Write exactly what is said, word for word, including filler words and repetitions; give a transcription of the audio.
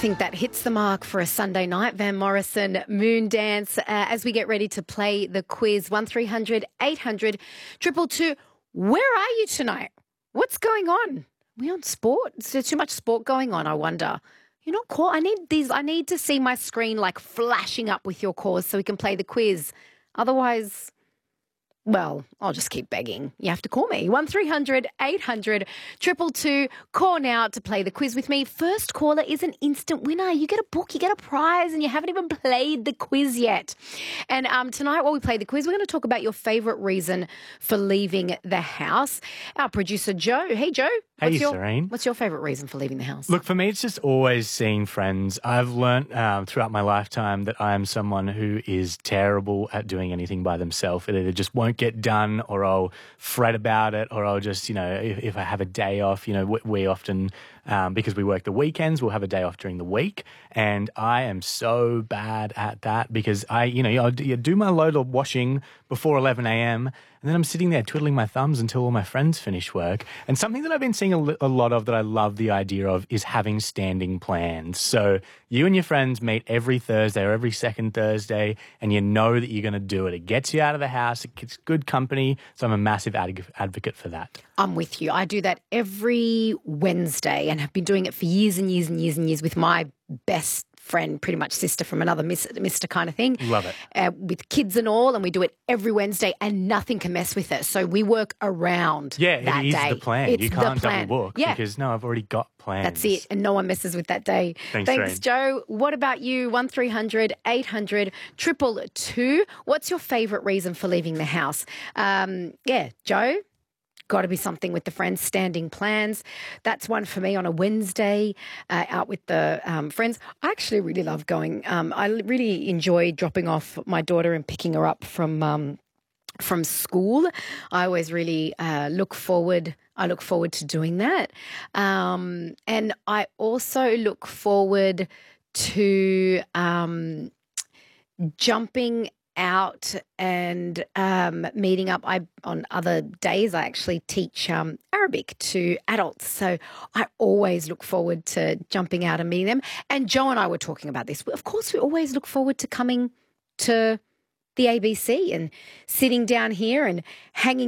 think that hits the mark for a Sunday night. Van Morrison, Moondance, uh, as we get ready to play the quiz. one three hundred eight hundred two two two. Where are you tonight? What's going on? Are we on sport? Is there too much sport going on, I wonder? You're not call. I need these. I need to see my screen like flashing up with your calls so we can play the quiz. Otherwise, well, I'll just keep begging. You have to call me. one three hundred eight hundred two two two. Call now to play the quiz with me. First caller is an instant winner. You get a book, you get a prize, and you haven't even played the quiz yet. And um, tonight while we play the quiz, we're going to talk about your favourite reason for leaving the house. Our producer, Joe. Hey, Joe. Hey, what's your, Serene. What's your favourite reason for leaving the house? Look, for me, it's just always seeing friends. I've learnt um, throughout my lifetime that I am someone who is terrible at doing anything by themselves. It either just won't get done, or I'll fret about it, or I'll just, you know, if, if I have a day off, you know, we, we often, um, because we work the weekends, we'll have a day off during the week. And I am so bad at that because I, you know, I'll do, do my load of washing before eleven a.m. and then I'm sitting there twiddling my thumbs until all my friends finish work. And something that I've been seeing a, li- a lot of that I love the idea of is having standing plans. So you and your friends meet every Thursday or every second Thursday, and you know that you're going to do it. It gets you out of the house. It's good company. So I'm a massive ad- advocate for that. I'm with you. I do that every Wednesday and have been doing it for years and years and years and years with my best friend, pretty much sister from another mister kind of thing. Love it. Uh, with kids and all, and we do it every Wednesday and nothing can mess with it. So we work around Yeah, that it is day. the plan. It's you can't the plan. double book yeah. because, no, I've already got plans. That's it. And no one messes with that day. Thanks, Thanks, Serene. Joe. What about you? one three hundred eight hundred two two two. What's your favourite reason for leaving the house? Um, yeah, Joe? Got to be something with the friends, standing plans. That's one for me on a Wednesday uh, out with the um, friends. I actually really love going. Um, I really enjoy dropping off my daughter and picking her up from um, from school. I always really uh, look forward. I look forward to doing that, um, and I also look forward to um, jumping out and um, meeting up. I on other days I actually teach um, Arabic to adults, so I always look forward to jumping out and meeting them. And Joe and I were talking about this. Of course, we always look forward to coming to the A B C and sitting down here and hanging